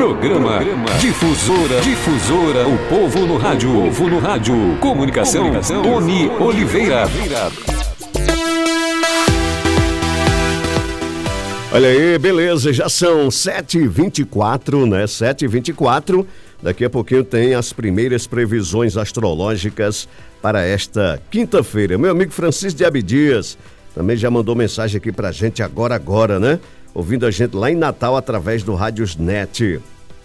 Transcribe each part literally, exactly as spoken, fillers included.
Programa, Programa Difusora, Difusora, o povo no rádio, o povo no rádio. Comunicação, Comunicação Tony Oliveira. Olha aí, beleza, já são sete e vinte e quatro, né? sete e vinte e quatro. Daqui a pouquinho tem as primeiras previsões astrológicas para esta quinta-feira. Meu amigo Francisco de Abdias também já mandou mensagem aqui pra gente agora, agora, né? Ouvindo a gente lá em Natal através do Rádios Net.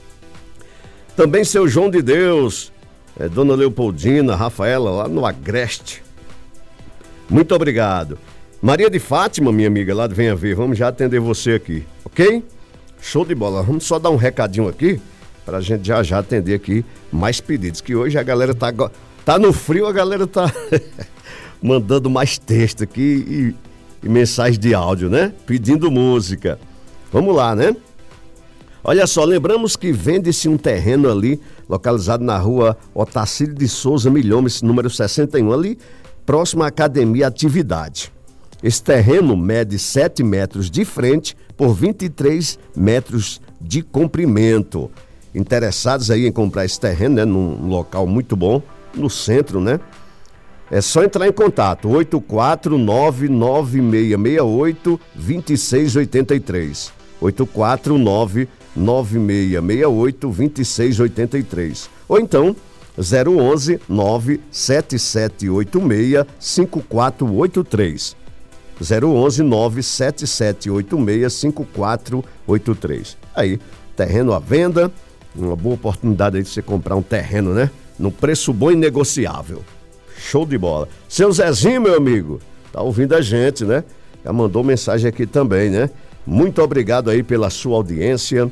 Também seu João de Deus, é, Dona Leopoldina, Rafaela, lá no Agreste. Muito obrigado. Maria de Fátima, minha amiga, lá do Venha Ver, vamos já atender você aqui, ok? Show de bola. Vamos só dar um recadinho aqui, pra gente já já atender aqui mais pedidos, que hoje a galera tá, tá no frio, a galera tá mandando mais texto aqui e, e mensagem de áudio, né? Pedindo música. Vamos lá, né? Olha só, lembramos que vende-se um terreno ali, localizado na rua Otacílio de Souza Milhomes, número sessenta e um, ali, próximo à Academia Atividade. Esse terreno mede sete metros de frente por vinte e três metros de comprimento. Interessados aí em comprar esse terreno, né, num local muito bom, no centro, né? É só entrar em contato, oito quatro nove nove seis seis oito dois seis oito três. oito quatro nove nove seis seis oito dois seis oito três. Ou então, zero onze nove sete sete oito seis cinco quatro oito três. zero onze nove sete sete oito seis cinco quatro oito três. Aí, terreno à venda, uma boa oportunidade aí de você comprar um terreno, né? Num preço bom e negociável. Show de bola. Seu Zezinho, meu amigo, tá ouvindo a gente, né? Já mandou mensagem aqui também, né? Muito obrigado aí pela sua audiência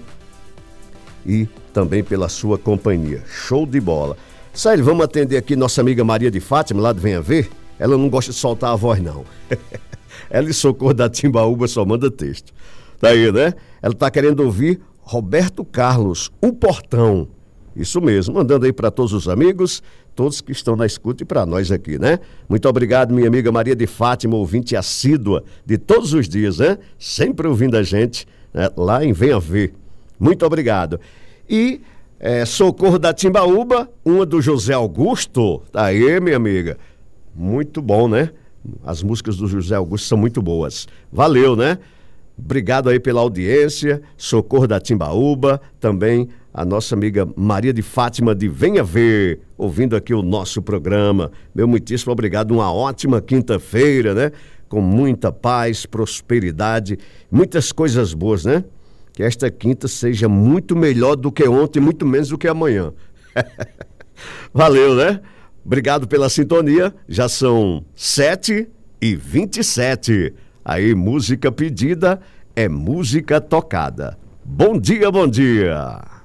e também pela sua companhia. Show de bola. Sério, vamos atender aqui nossa amiga Maria de Fátima, lá do Venha Ver. Ela não gosta de soltar a voz, não. Ela e Socorro da Timbaúba só manda texto. Tá aí, né? Ela tá querendo ouvir Roberto Carlos, O Portão. Isso mesmo, mandando aí para todos os amigos, todos que estão na escuta e para nós aqui, né? Muito obrigado, minha amiga Maria de Fátima, ouvinte assídua de todos os dias, né? Sempre ouvindo a gente, né? Lá em Venha Ver. Muito obrigado. E é, Socorro da Timbaúba, uma do José Augusto. Tá aí, minha amiga. Muito bom, né? As músicas do José Augusto são muito boas. Valeu, né? Obrigado aí pela audiência. Socorro da Timbaúba, também a nossa amiga Maria de Fátima de Venha Ver, ouvindo aqui o nosso programa. Meu muitíssimo obrigado, uma ótima quinta-feira, né? Com muita paz, prosperidade, muitas coisas boas, né? Que esta quinta seja muito melhor do que ontem, muito menos do que amanhã. Valeu, né? Obrigado pela sintonia, já são sete e vinte e sete. Aí, música pedida é música tocada. Bom dia, bom dia!